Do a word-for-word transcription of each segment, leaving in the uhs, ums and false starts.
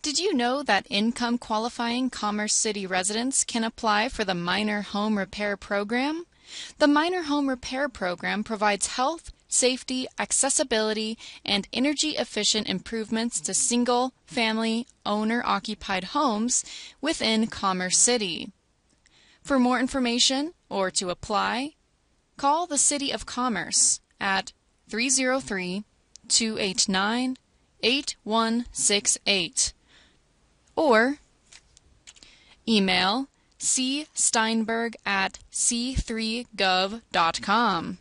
Did you know that income qualifying Commerce City residents can apply for the Minor Home Repair Program? The Minor Home Repair Program provides health, safety, accessibility, and energy-efficient improvements to single-family, owner-occupied homes within Commerce City. For more information or to apply, call the City of Commerce at three oh three, two eight nine, eight one six eight or email c steinberg at c three gov dot com.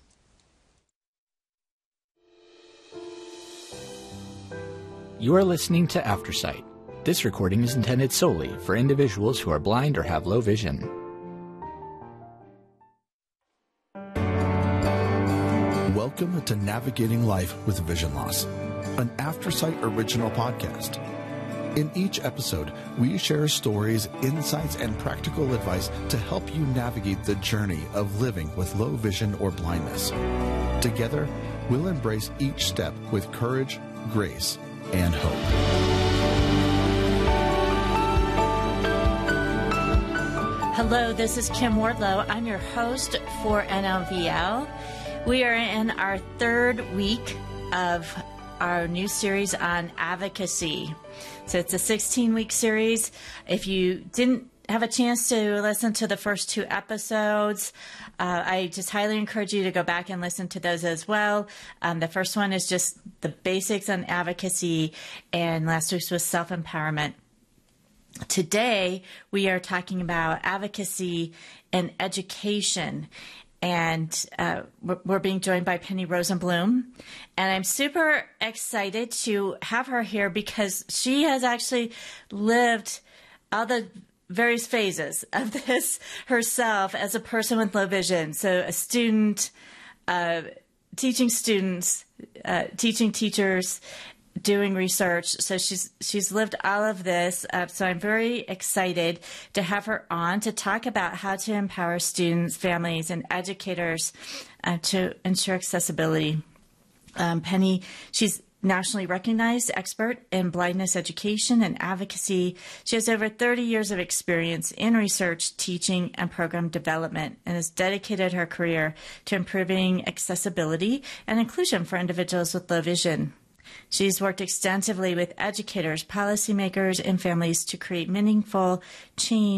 You are listening to Aftersight. This recording is intended solely for individuals who are blind or have low vision. Welcome to Navigating Life with Vision Loss, an Aftersight original podcast. In each episode, we share stories, insights, and practical advice to help you navigate the journey of living with low vision or blindness. Together, we'll embrace each step with courage, grace, and hope. Hello, this is Kim Wardlow. I'm your host for N L V L. We are in our third week of our new series on advocacy. So it's a sixteen-week series. If you didn't have a chance to listen to the first two episodes, uh, I just highly encourage you to go back and listen to those as well. Um, the first one is just the basics on advocacy, and last week's was self-empowerment. Today, we are talking about advocacy and education. And uh, we're, we're being joined by Penny Rosenblum. And I'm super excited to have her here because she has actually lived all the various phases of this herself as a person with low vision. So a student, uh, teaching students, uh, teaching teachers, doing research. So she's she's lived all of this. Uh, so I'm very excited to have her on to talk about how to empower students, families, and educators uh, to ensure accessibility. Um, Penny, she's nationally recognized expert in blindness education and advocacy. She has over thirty years of experience in research, teaching, and program development, and has dedicated her career to improving accessibility and inclusion for individuals with low vision. She's worked extensively with educators, policymakers, and families to create meaningful change